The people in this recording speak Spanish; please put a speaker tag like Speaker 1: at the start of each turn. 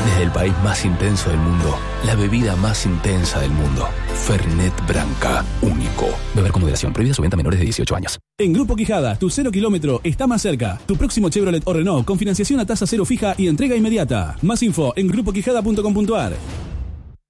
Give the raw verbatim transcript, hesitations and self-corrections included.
Speaker 1: Desde el país más intenso del mundo, la bebida más intensa del mundo. Fernet Branca, único. Beber con moderación. Prohibida su venta a menores de dieciocho años.
Speaker 2: En Grupo Quijada, tu cero kilómetro está más cerca. Tu próximo Chevrolet o Renault con financiación a tasa cero fija y entrega inmediata. Más info en grupo quijada punto com punto a r.